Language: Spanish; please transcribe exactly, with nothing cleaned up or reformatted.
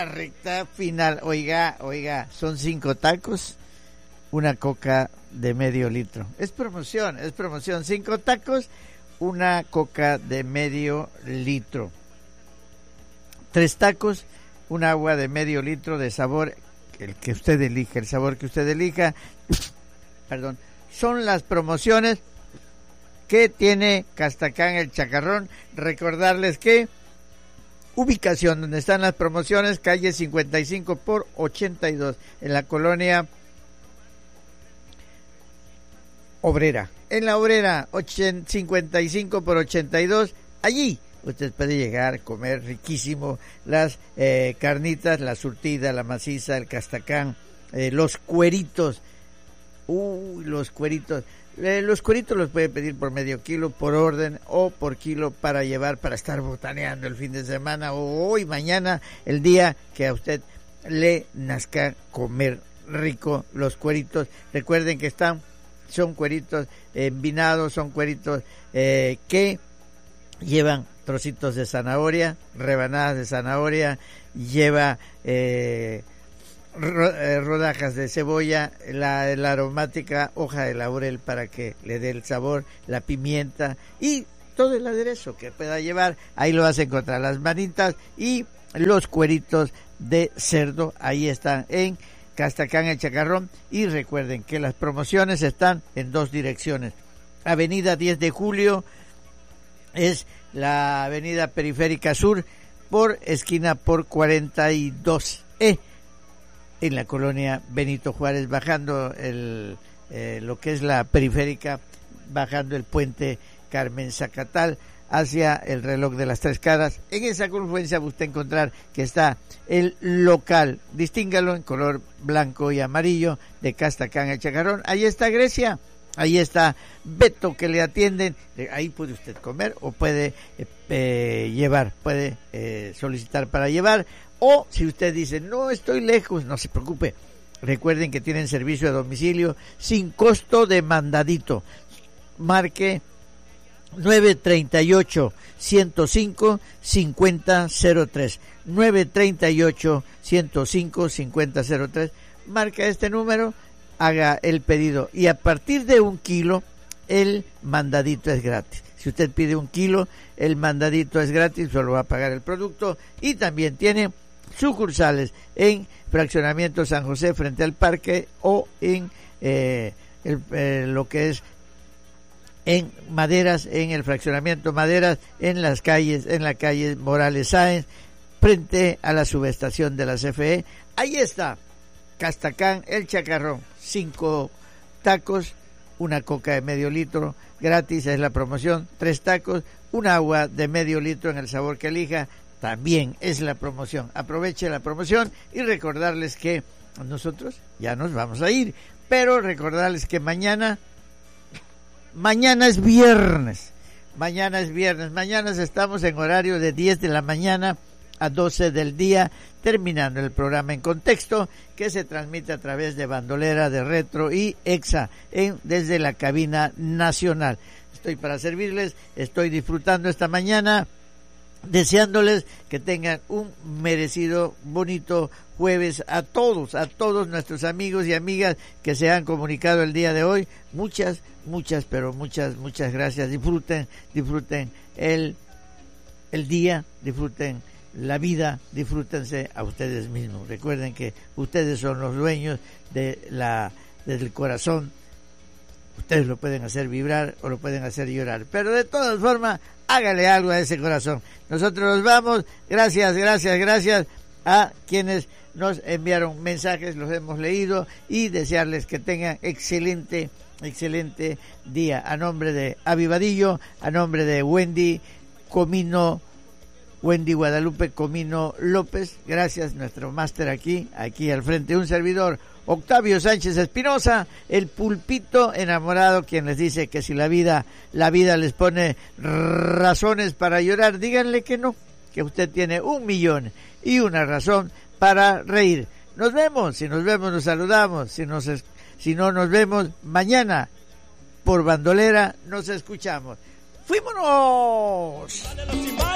la recta final. Oiga, oiga, son cinco tacos, una coca de medio litro. Es promoción, es promoción. Cinco tacos, una coca de medio litro. Tres tacos, un agua de medio litro de sabor, el que usted elija, el sabor que usted elija. Perdón. Son las promociones que tiene Castacán el Chacarrón. Recordarles que ubicación donde están las promociones, calle cincuenta y cinco por ochenta y dos, en la colonia Obrera. En la Obrera, cincuenta y cinco por ochenta y dos, allí usted puede llegar, comer riquísimo las eh, carnitas, la surtida, la maciza, el Castacán, eh, los cueritos. Uy, los cueritos. Eh, los cueritos los puede pedir por medio kilo, por orden o por kilo para llevar, para estar botaneando el fin de semana o hoy, mañana, el día que a usted le nazca comer rico los cueritos. Recuerden que están, son cueritos envinados, son cueritos eh, que llevan trocitos de zanahoria, rebanadas de zanahoria, lleva eh, rodajas de cebolla, la, la aromática hoja de laurel para que le dé el sabor, la pimienta y todo el aderezo que pueda llevar. Ahí lo vas a encontrar, las manitas y los cueritos de cerdo. Ahí están en Castacán el Chacarrón. Y recuerden que las promociones están en dos direcciones. Avenida diez de julio es la avenida periférica sur, por esquina por cuarenta y dos E, en la colonia Benito Juárez, bajando el eh, lo que es la periférica, bajando el puente Carmen Zacatal hacia el reloj de las Tres Caras. En esa confluencia va usted a encontrar que está el local, distíngalo, en color blanco y amarillo, de Castacán el Chacarrón. Ahí está Grecia, ahí está Beto, que le atienden. Ahí puede usted comer o puede eh, eh, llevar, puede eh, solicitar para llevar. O si usted dice, no, estoy lejos, no se preocupe. Recuerden que tienen servicio a domicilio sin costo de mandadito. Marque nueve treinta y ocho, ciento cinco, cincuenta cero tres. nueve treinta y ocho, ciento cinco, cincuenta cero tres. Marca este número, haga el pedido. Y a partir de un kilo, el mandadito es gratis. Si usted pide un kilo, el mandadito es gratis, solo va a pagar el producto. Y también tiene sucursales en Fraccionamiento San José frente al parque, o en eh, el, eh, lo que es en Maderas, en el Fraccionamiento Maderas, en las calles, en la calle Morales Sáenz, frente a la subestación de la C F E. Ahí está Castacán el Chacarrón, cinco tacos, una coca de medio litro, gratis es la promoción, tres tacos, un agua de medio litro en el sabor que elija, también es la promoción. Aproveche la promoción y recordarles que nosotros ya nos vamos a ir, pero recordarles que mañana, mañana es viernes, mañana es viernes, mañana estamos en horario de diez de la mañana a doce del día, terminando el programa En Contexto, que se transmite a través de Bandolera, de Retro y Exa, en, desde la cabina nacional. Estoy para servirles, estoy disfrutando esta mañana, deseándoles que tengan un merecido, bonito jueves a todos, a todos nuestros amigos y amigas que se han comunicado el día de hoy. Muchas, muchas, pero muchas, muchas gracias. Disfruten, disfruten el, el día, disfruten la vida, disfrútense a ustedes mismos. Recuerden que ustedes son los dueños de la, del corazón. Ustedes lo pueden hacer vibrar o lo pueden hacer llorar, pero de todas formas, hágale algo a ese corazón. Nosotros nos vamos. Gracias, gracias, gracias a quienes nos enviaron mensajes, los hemos leído, y desearles que tengan excelente, excelente día. A nombre de Avivadillo, a nombre de Wendy Comino, Wendy Guadalupe Comino López, gracias, nuestro máster aquí, aquí al frente, un servidor, Octavio Sánchez Espinosa, el pulpito enamorado, quien les dice que si la vida, la vida les pone razones para llorar, díganle que no, que usted tiene un millón y una razón para reír. Nos vemos, si nos vemos nos saludamos, si nos si no nos vemos mañana por Bandolera nos escuchamos. ¡Fuímonos!